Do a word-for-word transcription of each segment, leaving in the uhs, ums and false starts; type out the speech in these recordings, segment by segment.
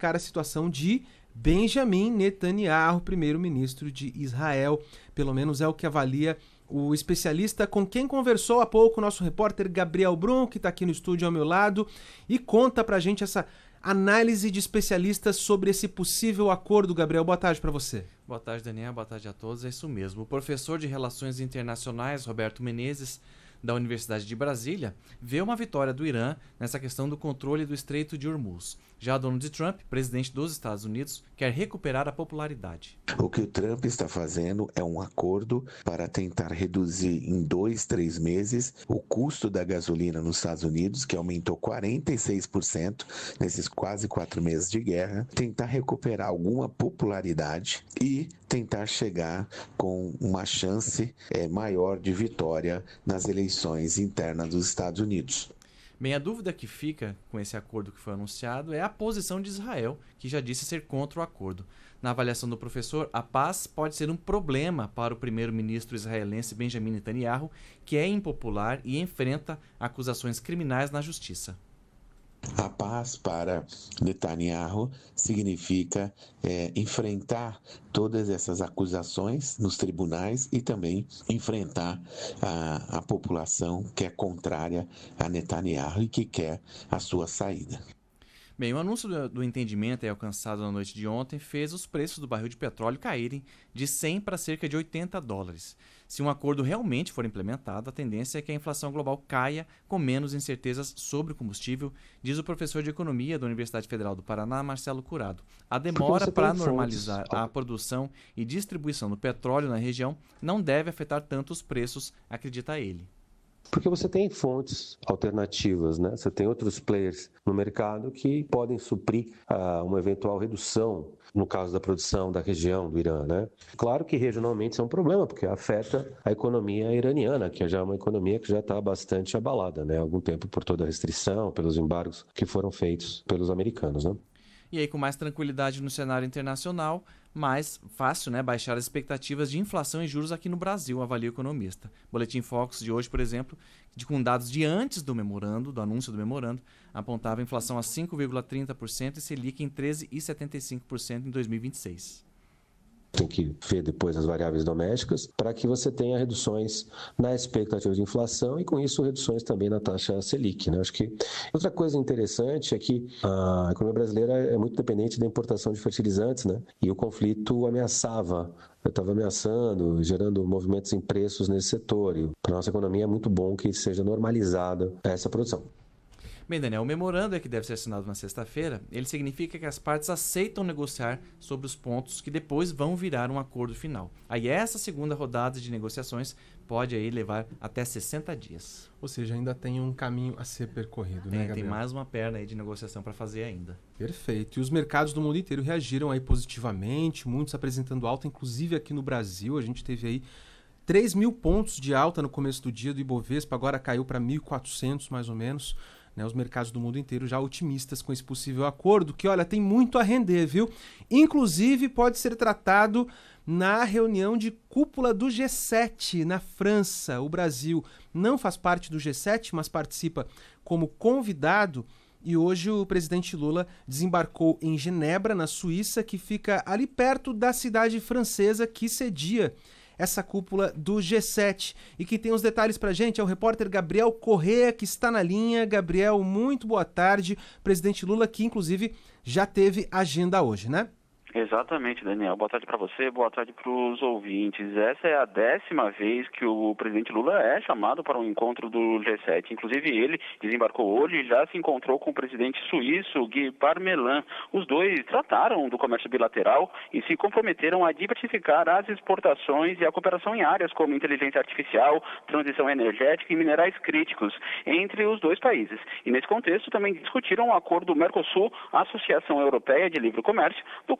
ficar a situação de Benjamin Netanyahu, primeiro-ministro de Israel. Pelo menos é o que avalia o especialista com quem conversou há pouco, nosso repórter Gabriel Brum, que está aqui no estúdio ao meu lado, e conta pra gente essa análise de especialistas sobre esse possível acordo. Gabriel, boa tarde para você. Boa tarde, Daniel. Boa tarde a todos. É isso mesmo. O professor de Relações Internacionais, Roberto Menezes, da Universidade de Brasília, vê uma vitória do Irã nessa questão do controle do Estreito de Hormuz. Já Donald Trump, presidente dos Estados Unidos, quer recuperar a popularidade. O que o Trump está fazendo é um acordo para tentar reduzir em dois, três meses o custo da gasolina nos Estados Unidos, que aumentou quarenta e seis por cento nesses quase quatro meses de guerra, tentar recuperar alguma popularidade e tentar chegar com uma chance é, maior de vitória nas eleições internas dos Estados Unidos. Bem, a dúvida que fica com esse acordo que foi anunciado é a posição de Israel, que já disse ser contra o acordo. Na avaliação do professor, a paz pode ser um problema para o primeiro-ministro israelense Benjamin Netanyahu, que é impopular e enfrenta acusações criminais na justiça. A paz para Netanyahu significa é, enfrentar todas essas acusações nos tribunais e também enfrentar a, a população que é contrária a Netanyahu e que quer a sua saída. Bem, o anúncio do, do entendimento alcançado na noite de ontem fez os preços do barril de petróleo caírem de cem para cerca de oitenta dólares. Se um acordo realmente for implementado, a tendência é que a inflação global caia com menos incertezas sobre o combustível, diz o professor de economia da Universidade Federal do Paraná, Marcelo Curado. A demora para normalizar a produção e distribuição do petróleo na região não deve afetar tanto os preços, acredita ele. Porque você tem fontes alternativas, né? Você tem outros players no mercado que podem suprir ah, uma eventual redução, no caso da produção da região do Irã, né? Claro que regionalmente isso é um problema, porque afeta a economia iraniana, que já é uma economia que já está bastante abalada, né? Há algum tempo por toda a restrição, pelos embargos que foram feitos pelos americanos, né? E aí, com mais tranquilidade no cenário internacional, mais fácil, né, baixar as expectativas de inflação e juros aqui no Brasil, avalia o economista. Boletim Focus de hoje, por exemplo, de, com dados de antes do memorando, do anúncio do memorando, apontava a inflação a cinco vírgula trinta por cento e Selic em treze vírgula setenta e cinco por cento em dois mil e vinte e seis. Tem que ver depois as variáveis domésticas para que você tenha reduções na expectativa de inflação e, com isso, reduções também na taxa Selic, né? Acho que outra coisa interessante é que a economia brasileira é muito dependente da importação de fertilizantes, né? E o conflito ameaçava, estava ameaçando, gerando movimentos em preços nesse setor. E para a nossa economia é muito bom que seja normalizada essa produção. Bem, Daniel, o memorando é que deve ser assinado na sexta-feira. Ele significa que as partes aceitam negociar sobre os pontos que depois vão virar um acordo final. Aí essa segunda rodada de negociações pode aí levar até sessenta dias. Ou seja, ainda tem um caminho a ser percorrido, tem, né, Gabriel? Tem mais uma perna aí de negociação para fazer ainda. Perfeito. E os mercados do mundo inteiro reagiram aí positivamente, muitos apresentando alta, inclusive aqui no Brasil. A gente teve aí três mil pontos de alta no começo do dia do Ibovespa, agora caiu para mil e quatrocentos mais ou menos. Né, os mercados do mundo inteiro já otimistas com esse possível acordo, que, olha, tem muito a render, viu? Inclusive, pode ser tratado na reunião de cúpula do G sete na França. O Brasil não faz parte do G sete, mas participa como convidado. E hoje o presidente Lula desembarcou em Genebra, na Suíça, que fica ali perto da cidade francesa que cedia essa cúpula do G sete. E quem tem os detalhes pra gente é o repórter Gabriel Correa, que está na linha. Gabriel, muito boa tarde. Presidente Lula, que inclusive já teve agenda hoje, né? Exatamente, Daniel. Boa tarde para você, boa tarde para os ouvintes. Essa é a décima vez que o presidente Lula é chamado para um encontro do G sete. Inclusive, ele desembarcou hoje e já se encontrou com o presidente suíço, Guy Parmelin. Os dois trataram do comércio bilateral e se comprometeram a diversificar as exportações e a cooperação em áreas como inteligência artificial, transição energética e minerais críticos entre os dois países. E, nesse contexto, também discutiram o acordo Mercosul, Associação Europeia de Livre Comércio, do qual a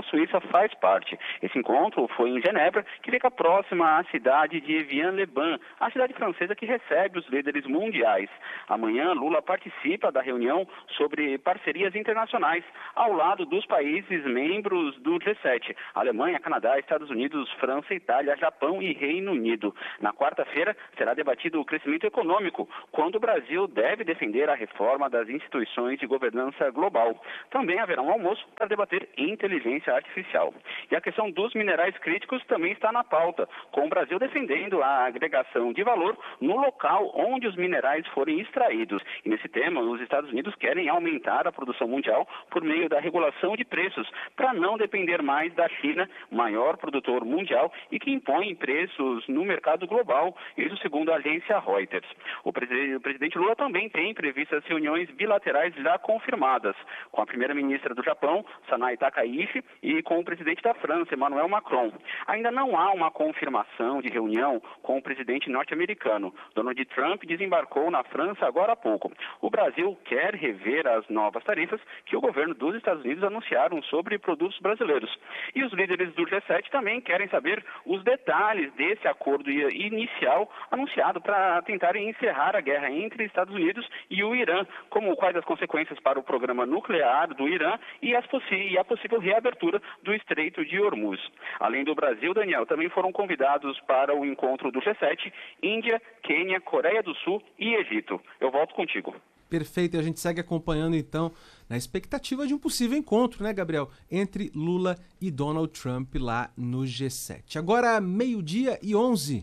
Suíça faz parte. Esse encontro foi em Genebra, que fica próxima à cidade de Evian-les-Bains, a cidade francesa que recebe os líderes mundiais. Amanhã, Lula participa da reunião sobre parcerias internacionais, ao lado dos países membros do G sete, Alemanha, Canadá, Estados Unidos, França, Itália, Japão e Reino Unido. Na quarta-feira, será debatido o crescimento econômico, quando o Brasil deve defender a reforma das instituições de governança global. Também haverá um almoço para debater inteligência artificial. E a questão dos minerais críticos também está na pauta, com o Brasil defendendo a agregação de valor no local onde os minerais forem extraídos. E nesse tema, os Estados Unidos querem aumentar a produção mundial por meio da regulação de preços, para não depender mais da China, maior produtor mundial e que impõe preços no mercado global, isso segundo a agência Reuters. O presidente Lula também tem previstas reuniões bilaterais já confirmadas, com a primeira-ministra do Japão, Sanai Takaishi, e com o presidente da França, Emmanuel Macron. Ainda não há uma confirmação de reunião com o presidente norte-americano. Donald Trump desembarcou na França agora há pouco. O Brasil quer rever as novas tarifas que o governo dos Estados Unidos anunciaram sobre produtos brasileiros. E os líderes do G sete também querem saber os detalhes desse acordo inicial anunciado para tentarem encerrar a guerra entre Estados Unidos e o Irã, como quais as consequências para o programa nuclear do Irã e, as e a possível reabertura do Estreito de Hormuz. Além do Brasil, Daniel, também foram convidados para o encontro do G sete Índia, Quênia, Coreia do Sul e Egito. Eu volto contigo. Perfeito, e a gente segue acompanhando então na expectativa de um possível encontro, né, Gabriel, entre Lula e Donald Trump lá no G sete. Agora, meio-dia e onze.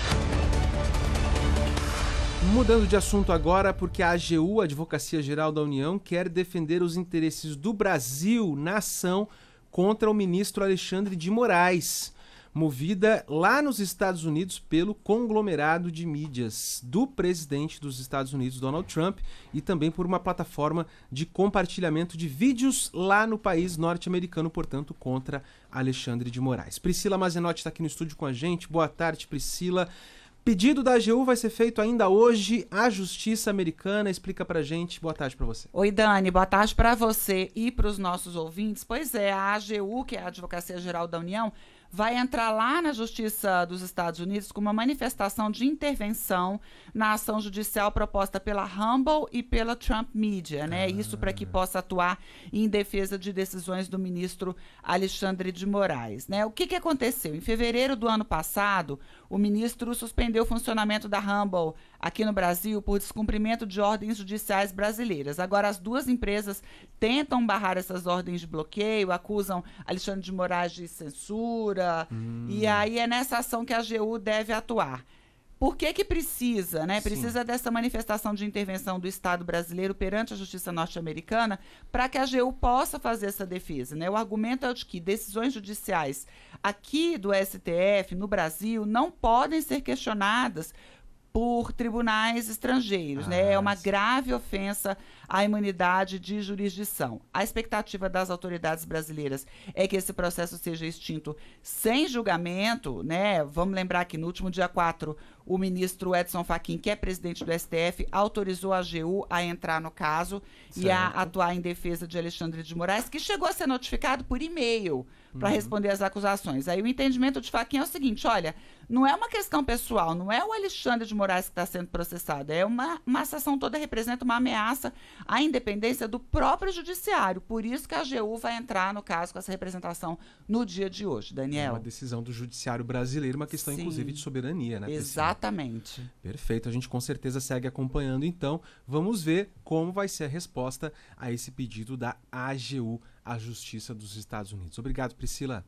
Mudando de assunto agora, porque a A G U, a Advocacia Geral da União, quer defender os interesses do Brasil na ação contra o ministro Alexandre de Moraes, movida lá nos Estados Unidos pelo conglomerado de mídias do presidente dos Estados Unidos, Donald Trump, e também por uma plataforma de compartilhamento de vídeos lá no país norte-americano, portanto, contra Alexandre de Moraes. Priscila Mazenotti está aqui no estúdio com a gente. Boa tarde, Priscila. Pedido da A G U vai ser feito ainda hoje à Justiça Americana. Explica pra gente. Boa tarde pra você. Oi, Dani. Boa tarde pra você e pros nossos ouvintes. Pois é, a A G U, que é a Advocacia Geral da União, vai entrar lá na Justiça dos Estados Unidos com uma manifestação de intervenção na ação judicial proposta pela Rumble e pela Trump Media, né? Ah. Isso para que possa atuar em defesa de decisões do ministro Alexandre de Moraes, né? O que que aconteceu? Em fevereiro do ano passado, o ministro suspendeu o funcionamento da Rumble aqui no Brasil por descumprimento de ordens judiciais brasileiras. Agora, as duas empresas tentam barrar essas ordens de bloqueio, acusam Alexandre de Moraes de censura, hum. e aí é nessa ação que a A G U deve atuar. Por que que precisa, né? Precisa Sim. dessa manifestação de intervenção do Estado brasileiro perante a justiça norte-americana para que a A G U possa fazer essa defesa, né? O argumento é de que decisões judiciais aqui do S T F, no Brasil, não podem ser questionadas por tribunais estrangeiros, ah, né? É uma grave ofensa à imunidade de jurisdição. A expectativa das autoridades brasileiras é que esse processo seja extinto sem julgamento, né? Vamos lembrar que no último dia quatro, o ministro Edson Fachin, que é presidente do S T F, autorizou a A G U a entrar no caso certo. E a atuar em defesa de Alexandre de Moraes, que chegou a ser notificado por e-mail para uhum. responder às acusações. Aí o entendimento de Fachin é o seguinte, olha, não é uma questão pessoal, não é o Alexandre de Moraes que está sendo processado, é uma, uma ação toda representa uma ameaça à independência do próprio judiciário. Por isso que a A G U vai entrar no caso com essa representação no dia de hoje, Daniel. É uma decisão do judiciário brasileiro, uma questão Sim. inclusive de soberania, né? Exatamente. Priscila? Perfeito, a gente com certeza segue acompanhando, então vamos ver como vai ser a resposta a esse pedido da A G U à Justiça dos Estados Unidos. Obrigado, Priscila.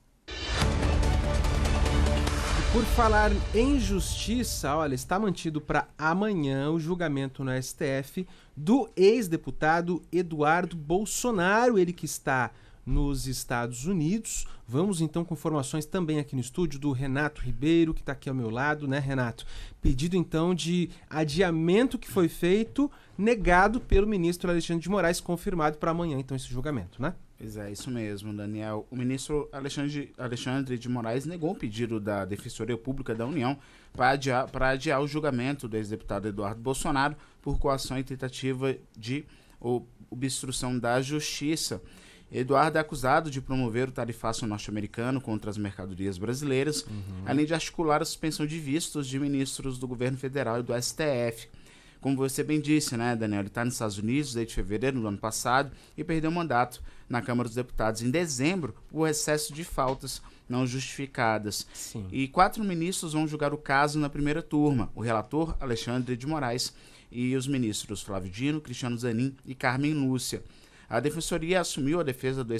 Por falar em justiça, olha, está mantido para amanhã o julgamento no S T F do ex-deputado Eduardo Bolsonaro, ele que está nos Estados Unidos. Vamos então com informações também aqui no estúdio do Renato Ribeiro, que está aqui ao meu lado, né, Renato? Pedido então de adiamento que foi feito, negado pelo ministro Alexandre de Moraes, confirmado para amanhã então esse julgamento, né? Pois é, isso mesmo, Daniel. O ministro Alexandre, Alexandre de Moraes negou o pedido da Defensoria Pública da União para adiar, para adiar o julgamento do ex-deputado Eduardo Bolsonaro por coação e tentativa de obstrução da justiça. Eduardo é acusado de promover o tarifaço norte-americano contra as mercadorias brasileiras, uhum. além de articular a suspensão de vistos de ministros do governo federal e do S T F. Como você bem disse, né, Daniel, ele está nos Estados Unidos desde fevereiro do ano passado e perdeu o mandato na Câmara dos Deputados em dezembro por excesso de faltas não justificadas. Sim. E quatro ministros vão julgar o caso na primeira turma, o relator Alexandre de Moraes e os ministros Flávio Dino, Cristiano Zanin e Carmen Lúcia. A Defensoria assumiu a defesa do